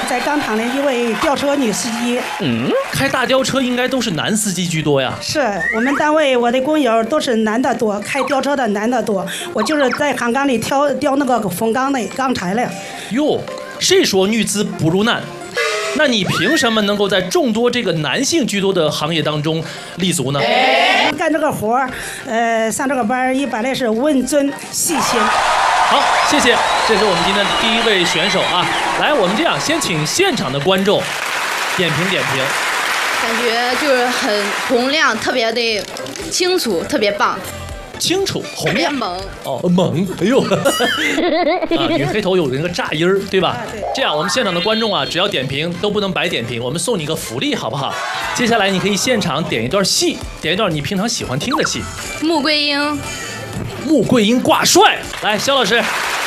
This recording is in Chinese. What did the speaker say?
在钢厂的一位吊车女司机。 开大吊车应该都是男司机居多呀。 是我们单位我的工友都是男的多，开吊车的男的多。我就是在hand岗里吊那个风钢的钢柴了。 哟，谁说女子不如男？那你凭什么能够在众多这个男性居多的行业当中立足呢？ 干这个活上这个班一般来是稳准细心。 好，谢谢，这是我们今天的第一位选手啊。来，我们这样，先请现场的观众点评点评。 感觉就是很洪亮，特别的清楚，特别棒。 清楚，洪亮， 猛哦，猛，哎呦，女黑头有那个炸音儿，对吧？ 对。 这样，我们现场的观众啊，只要点评都不能白点评，我们送你一个福利，好不好？接下来你可以现场点一段戏，点一段你平常喜欢听的戏。 穆桂英。 穆桂英挂帅，来，肖老师。